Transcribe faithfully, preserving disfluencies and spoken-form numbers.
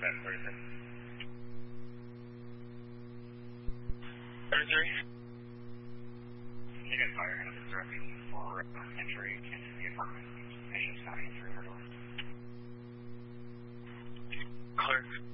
thirty-three. You get fire in this direction for uh, entry into the apartment. Patient's not in through her door. Clear.